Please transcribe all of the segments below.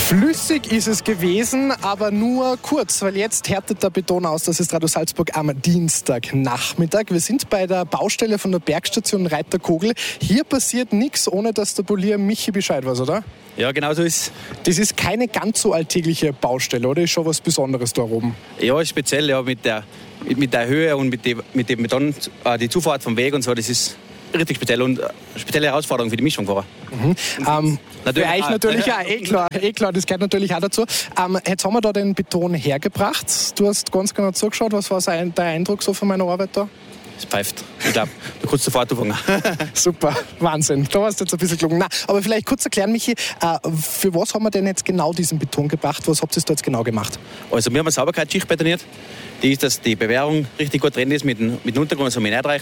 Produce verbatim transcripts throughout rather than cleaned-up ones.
Flüssig ist es gewesen, aber nur kurz, weil jetzt härtet der Beton aus. Das ist Radio Salzburg am Dienstagnachmittag. Wir sind bei der Baustelle von der Bergstation Reiterkogel. Hier passiert nichts, ohne dass der Polier Michi Bescheid weiß, oder? Ja, genau so ist es. Das ist keine ganz so alltägliche Baustelle, oder? Ist schon was Besonderes da oben. Ja, ist speziell, ja, mit der, mit, mit der Höhe und mit dem, mit dem Beton, äh, die Zufahrt vom Weg und so, das ist richtig speziell und eine spezielle Herausforderung für die Mischfahrer. Mhm. Ähm, für euch natürlich auch, eh klar, eh klar, das gehört natürlich auch dazu. Ähm, jetzt haben wir da den Beton hergebracht. Du hast ganz genau zugeschaut. Was war dein Eindruck so von meiner Arbeit da? Es pfeift. Ich glaube, du kannst sofort anfangen. Super, Wahnsinn. Da hast du jetzt ein bisschen gelungen. Nein, aber vielleicht kurz erklären, Michi, äh, für was haben wir denn jetzt genau diesen Beton gebracht? Was habt ihr da jetzt genau gemacht? Also wir haben eine Sauberkeitsschicht betoniert. Die ist, dass die Bewehrung richtig gut drin ist mit dem, mit dem Untergrund, also mineralreich.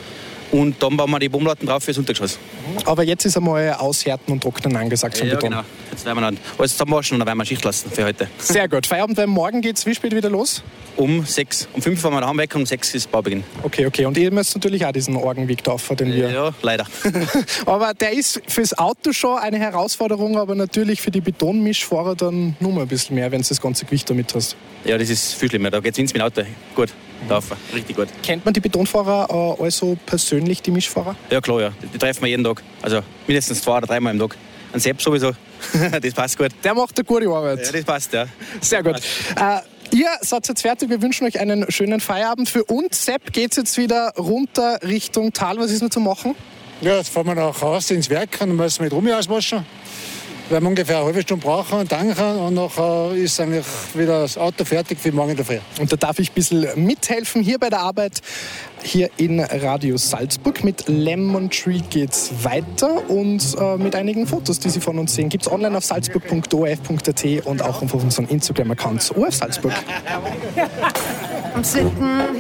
Und dann bauen wir die Bodenplatten drauf fürs Untergeschoss. Aber jetzt ist einmal Aushärten und Trocknen angesagt vom ja, Beton. Genau. Jetzt werden wir dann alles zusammenwaschen und dann werden wir Schicht lassen für heute. Sehr gut. Feierabend, weil morgen geht es wie spät wieder los? Um sechs. Um fünf fahren wir daheim weg und um sechs ist Baubeginn. Okay, okay. Und ihr müsst natürlich auch diesen Orgenweg da auf, den wir... Ja, leider. Aber der ist fürs Auto schon eine Herausforderung, aber natürlich für die Betonmischfahrer dann nur mal ein bisschen mehr, wenn du das ganze Gewicht damit hast. Ja, das ist viel schlimmer. Da geht es ins mit dem Auto gut. Da richtig gut. Kennt man die Betonfahrer äh, also persönlich, die Mischfahrer? Ja, klar, ja. Die, die treffen wir jeden Tag. Also mindestens zwei oder dreimal im Tag. Ein Sepp sowieso. Das passt gut. Der macht eine gute Arbeit. Ja, das passt, ja. Sehr gut. Äh, ihr seid jetzt fertig. Wir wünschen euch einen schönen Feierabend. Für uns, Sepp, geht es jetzt wieder runter Richtung Tal. Was ist noch zu machen? Ja, jetzt fahren wir nach Hause ins Werk und müssen mit Rumi auswaschen. Wir werden ungefähr eine halbe Stunde brauchen und tanken und nachher ist eigentlich wieder das Auto fertig für morgen in der Früh. Und da darf ich ein bisschen mithelfen hier bei der Arbeit. Hier in Radio Salzburg. Mit Lemon Tree geht's weiter und äh, mit einigen Fotos, die Sie von uns sehen, gibt's online auf salzburg punkt o r f punkt a t und auch auf unserem Instagram-Account O R F Salzburg.